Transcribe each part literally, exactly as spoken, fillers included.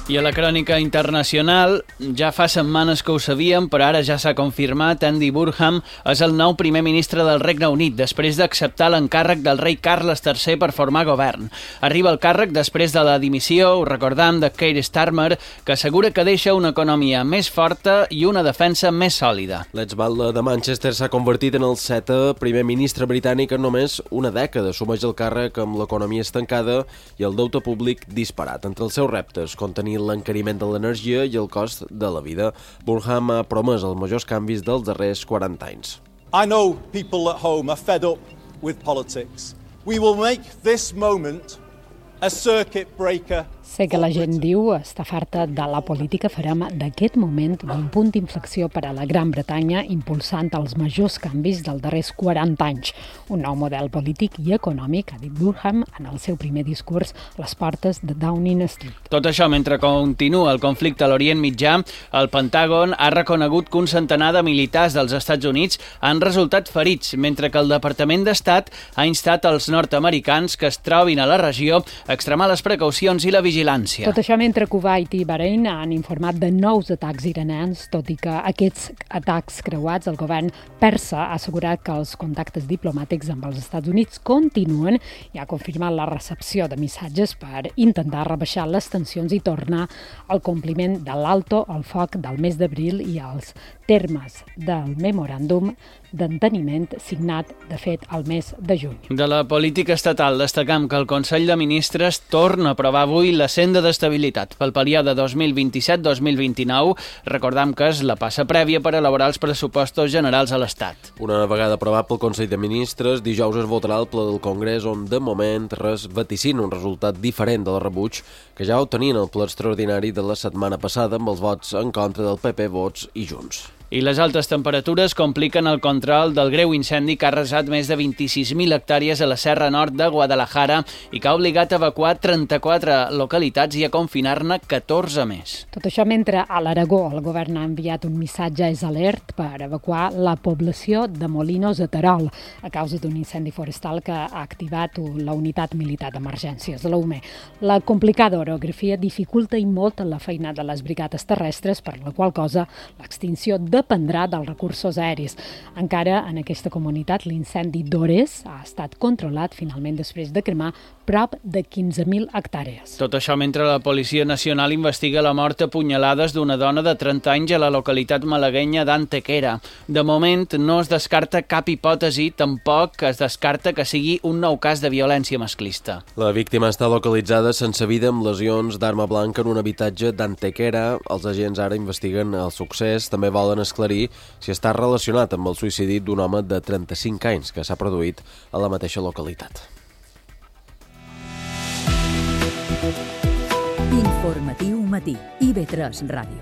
I a la crònica internacional, ja fa setmanes que ho sabíem, però ara ja s'ha confirmat, Andy Burnham és el nou primer ministre del Regne Unit, després d'acceptar l'encàrrec del rei Carles tercer per formar govern. Arriba el càrrec després de la dimissió, ho recordam, de Keir Starmer, que assegura que deixa una economia més forta i una defensa més sòlida. L'exbatlle de Manchester s'ha convertit en el setè primer ministre britànic en només una dècada. Assumeix el càrrec amb l'economia estancada i el deute públic disparat. Entre els seus reptes, contenir l'encariment de l'energia i el cost de la vida. Burnham ha promès els majors canvis dels darrers quaranta anys. I know people at home are fed up with politics. We will make this moment a circuit breaker. Sé que la gent diu està farta de la política, farem d'aquest moment un punt d'inflexió per a la Gran Bretanya, impulsant els majors canvis dels darrers quaranta anys. Un nou model polític i econòmic, ha dit Burnham en el seu primer discurs a les portes de Downing Street. Tot això mentre continua el conflicte a l'Orient Mitjà, el Pentàgon ha reconegut que un centenar de militars dels Estats Units han resultat ferits, mentre que el Departament d'Estat ha instat als nord-americans que es trobin a la regió a extremar les precaucions i la vigilància. Tot això mentre Kuwait i Bahrain han informat de nous atacs iranians, tot i que aquests atacs creuats, el govern persa ha assegurat que els contactes diplomàtics amb els Estats Units continuen i ha confirmat la recepció de missatges per intentar rebaixar les tensions i tornar al compliment de l'alto al foc del mes d'abril i els termes del memoràndum d'enteniment signat, de fet, al mes de juny. De la política estatal destacam que el Consell de Ministres torna a aprovar avui la senda d'estabilitat pel període dos mil vint-i-set dos mil vint-i-nou. Recordam que és la passa prèvia per elaborar els pressupostos generals a l'Estat. Una vegada aprovat pel Consell de Ministres, dijous es votarà al ple del Congrés, on de moment res vaticina un resultat diferent del rebuig que ja ho tenien el ple extraordinari de la setmana passada amb els vots en contra del P P, Vox i Junts. I les altes temperatures compliquen el control del greu incendi que ha arrasat més de vint-i-sis mil hectàrees a la Serra Nord de Guadalajara i que ha obligat a evacuar trenta-quatre localitats i a confinar-ne catorze més. Tot això mentre a l'Aragó el govern ha enviat un missatge és alert per evacuar la població de Molinos a Terol a causa d'un incendi forestal que ha activat la unitat militar d'emergències, la U M E. La complicada orografia dificulta i molt la feina de les brigades terrestres, per la qual cosa l'extinció dependrà dels recursos aeris. Encara en aquesta comunitat l'incendi d'Ores ha estat controlat finalment després de cremar prop de quinze mil hectàrees. Tot això mentre la Policia Nacional investiga la mort a punyalades d'una dona de trenta anys a la localitat malaguenya d'Antequera. De moment no es descarta cap hipòtesi, tampoc es descarta que sigui un nou cas de violència masclista. La víctima està localitzada sense vida amb lesions d'arma blanca en un habitatge d'Antequera. Els agents ara investiguen el succés, també volen esclarir si està relacionat amb el suïcidi d'un home de trenta-cinc anys que s'ha produït a la mateixa localitat. Informatiu matí, I V tres Ràdio.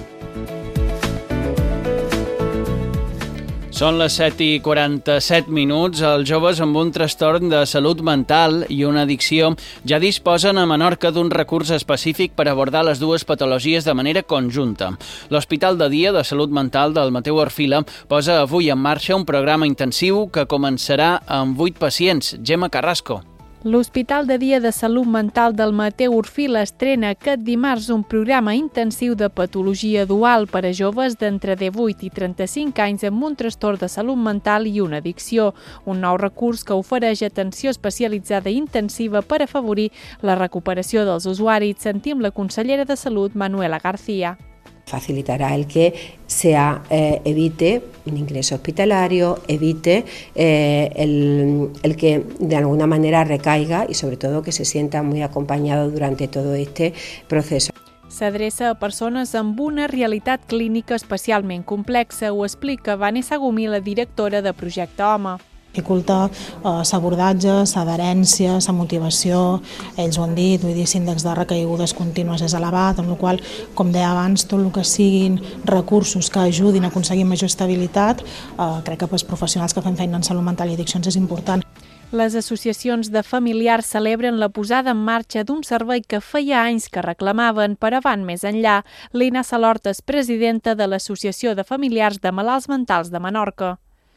Són les set i quaranta-set minuts. Els joves amb un trastorn de salut mental i una addicció ja disposen a Menorca d'un recurs específic per abordar les dues patologies de manera conjunta. L'Hospital de Dia de Salut Mental del Mateu Orfila posa avui en marxa un programa intensiu que començarà amb vuit pacients. Gemma Carrasco. L'Hospital de Dia de Salut Mental del Mateu Orfila estrena aquest dimarts un programa intensiu de patologia dual per a joves d'entre divuit i trenta-cinc anys amb un trastorn de salut mental i una addicció, un nou recurs que ofereix atenció especialitzada i intensiva per afavorir la recuperació dels usuaris. Sentim la consellera de Salut, Manuela García. Facilitará el que se eh, evite un ingreso hospitalario, evite eh, el, el que de alguna manera recaiga y sobre todo que se sienta muy acompañado durante todo este proceso. S'adreça a persones amb una realitat clínica especialment complexa, ho explica Vanessa Gomí, la directora de Projecte Home. Dificulta l'abordatge, l'adherència, la motivació, ells ho han dit, vull dir, l'índex de recaigudes contínues és elevat, amb la qual cosa, com deia abans, tot el que siguin recursos que ajudin a aconseguir major estabilitat, eh, crec que pels professionals que fem feina en salut mental i addiccions és important. Les associacions de familiars celebren la posada en marxa d'un servei que feia anys que reclamaven, però van més enllà. Lina Salorta és presidenta de l'Associació de Familiars de Malalts Mentals de Menorca.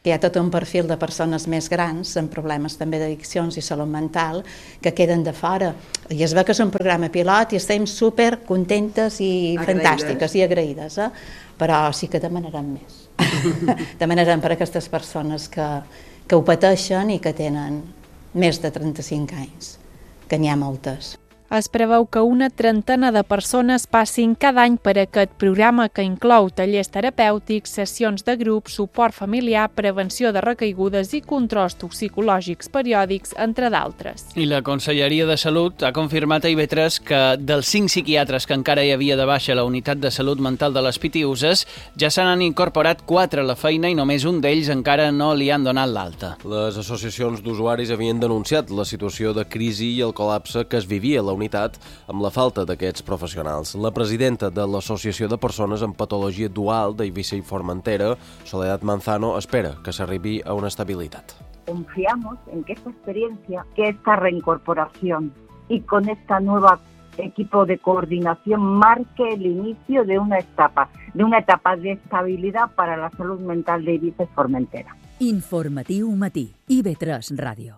que hi ha tot un perfil de persones més grans amb problemes també d'addiccions i salut mental que queden de fora. I es veu que és un programa pilot i estem super contentes i agraïdes. Fantàstiques i agraïdes, eh? Però sí que demanarem més. Demanarem per a aquestes persones que, que ho pateixen i que tenen més de trenta-cinc anys, que n'hi ha moltes. Es preveu que una trentena de persones passin cada any per aquest programa que inclou tallers terapèutics, sessions de grup, suport familiar, prevenció de recaigudes i controls toxicològics periòdics, entre d'altres. I la Conselleria de Salut ha confirmat a I V tres que dels cinc psiquiatres que encara hi havia de baixa a la unitat de salut mental de les Pitiüses ja se n'han incorporat quatre a la feina i només un d'ells encara no li han donat l'alta. Les associacions d'usuaris havien denunciat la situació de crisi i el col·lapse que es vivia a la unitat amb la falta d'aquests professionals. La presidenta de l'Associació de Persones amb Patologia Dual d'Eivissa i Formentera, Soledad Manzano, espera que s'arribi a una estabilitat. Confiamos en que esta experiencia, que esta reincorporación y con esta nueva equipo de coordinación marque el inicio de una etapa, de una etapa de estabilidad para la salud mental de Eivissa i Formentera. Informatiu matí, I V tres Ràdio.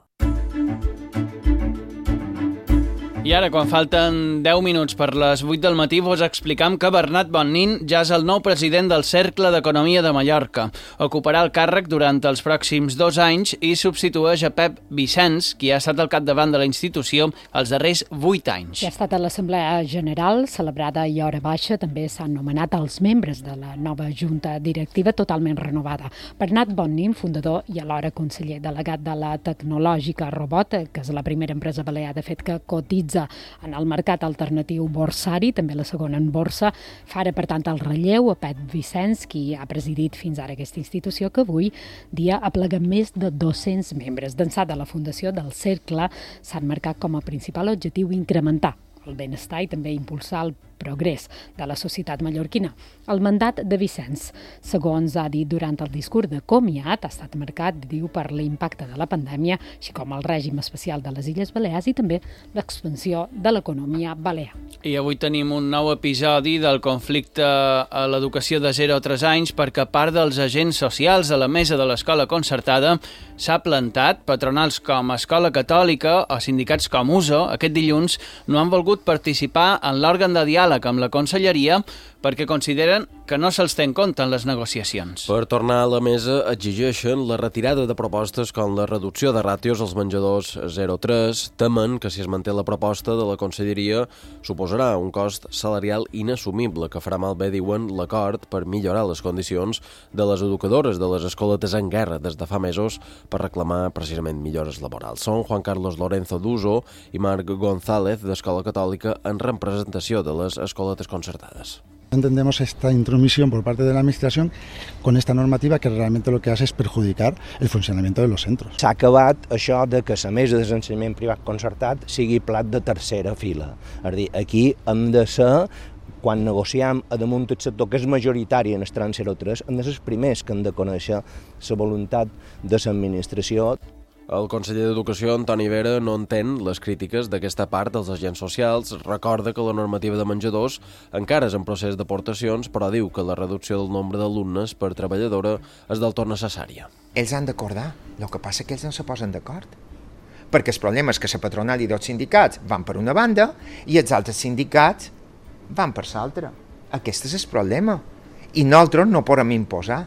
I ara, quan falten deu minuts per les vuit del matí, vos explicam que Bernat Bonnin ja és el nou president del Cercle d'Economia de Mallorca. Ocuparà el càrrec durant els pròxims dos anys i substitueix a Pep Vicenç, qui ha estat al capdavant de la institució els darrers vuit anys. Ja ha estat a l'Assemblea General, celebrada i hora baixa. També s'han nomenat els membres de la nova Junta Directiva totalment renovada. Bernat Bonnin, fundador i alhora conseller delegat de la tecnològica Robot, que és la primera empresa balear, de fet, que cotitza en el mercat alternatiu borsari, també la segona en borsa, farà, per tant, el relleu a Pep Vicenç, qui ha presidit fins ara aquesta institució, que avui dia aplega més de dos-cents membres. D'ençà de la fundació del Cercle s'han marcat com a principal objectiu incrementar el benestar i també impulsar el progrés de la societat mallorquina. El mandat de Vicenç, segons ha dit durant el discurs de comiat, ha estat marcat, diu, per l'impacte de la pandèmia, així com el règim especial de les Illes Balears i també l'expansió de l'economia balear. I avui tenim un nou episodi del conflicte a l'educació de zero a tres anys perquè part dels agents socials de la mesa de l'escola concertada s'ha plantat. Patronals com Escola Catòlica o sindicats com U S O aquest dilluns no han volgut participar en l'òrgan de diàleg amb la Conselleria perquè consideren que no se'ls té en compte en les negociacions. Per tornar a la mesa exigeixen la retirada de propostes com la reducció de ràtios als menjadors zero a tres. Temen que si es manté la proposta de la Conselleria suposarà un cost salarial inassumible que farà malbé, diuen, l'acord per millorar les condicions de les educadores de les escoletes en guerra des de fa mesos per reclamar precisament millores laborals. Són Juan Carlos Lorenzo d'U S O i Marc González d'Escola Catòlica en representació de les escoletes concertades. Entendemos esta intromisión por parte de la Administración con esta normativa que realmente lo que hace es perjudicar el funcionamiento de los centros. S'ha acabat això de que la mesa d'ensenyament privat concertat sigui plat de tercera fila. És a dir, aquí hem de ser, quan negociem a damunt del sector que és majoritari en el tram zero a tres, hem de ser els primers que hem de conèixer la voluntat de l'administració. El conseller d'Educació, Antoni Vera, no entén les crítiques d'aquesta part dels agents socials. Recorda que la normativa de menjadors encara és en procés d'aportacions, però diu que la reducció del nombre d'alumnes per treballadora és del tot necessària. Ells han d'acordar, el que passa és que ells no se posen d'acord. Perquè el problema és que la patronal i els sindicats van per una banda i els altres sindicats van per l'altra. Aquest és el problema. I nosaltres no podem imposar.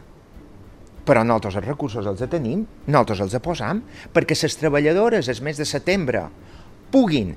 Però nosaltres els recursos els tenim, nosaltres els posam, perquè les treballadores el mes de setembre puguin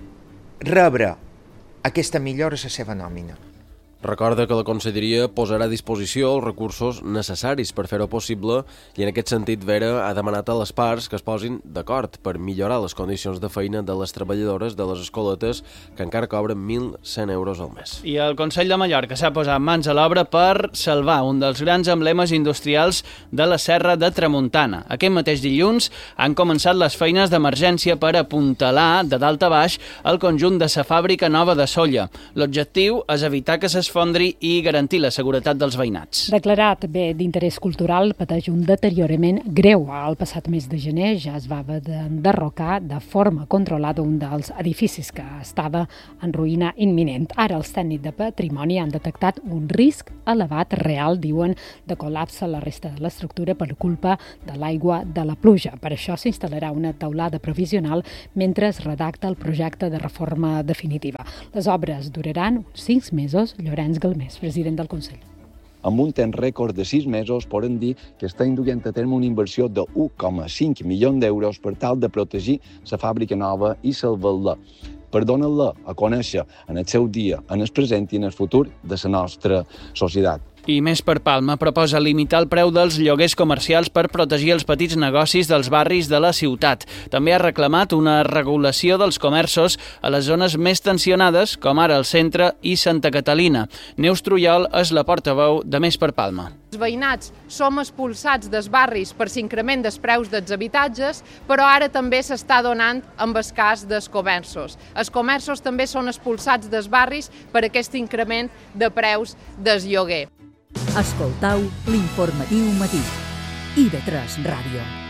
rebre aquesta millora a la seva nòmina. Recorda que la Conselleria posarà a disposició els recursos necessaris per fer-ho possible i en aquest sentit Vera ha demanat a les parts que es posin d'acord per millorar les condicions de feina de les treballadores de les escoletes que encara cobren mil cent euros al mes. I el Consell de Mallorca s'ha posat mans a l'obra per salvar un dels grans emblemes industrials de la Serra de Tramuntana. Aquest mateix dilluns han començat les feines d'emergència per apuntalar de dalt a baix el conjunt de la fàbrica nova de Sóller. L'objectiu és evitar que les desfondri i garantir la seguretat dels veïnats. Declarat bé d'interès cultural, pateix un deteriorament greu. El passat mes de gener ja es va haver d'enderrocar de forma controlada un dels edificis que estava en ruïna imminent. Ara els tècnics de patrimoni han detectat un risc elevat real, diuen, de col·lapse a la resta de l'estructura per culpa de l'aigua de la pluja. Per això s'instal·larà una teulada provisional mentre es redacta el projecte de reforma definitiva. Les obres duraran uns cinc mesos. Llorenç Galmés, president del Consell. Amb un temps rècord de sis mesos, podem dir que està induint a terme una inversió de un coma cinc milions d'euros per tal de protegir la fàbrica nova i salvar-la, per donar-la a conèixer en el seu dia, en el present i en el futur de la nostra societat. I Més per Palma proposa limitar el preu dels lloguers comercials per protegir els petits negocis dels barris de la ciutat. També ha reclamat una regulació dels comerços a les zones més tensionades, com ara el centre i Santa Catalina. Neus Trujol és la portaveu de Més per Palma. Els veïnats som expulsats dels barris per l'increment dels preus dels habitatges, però ara també s'està donant amb el cas dels comerços. Els comerços també són expulsats dels barris per aquest increment de preus del lloguer. Escoltau l'informatiu matí. I ve tres Ràdio.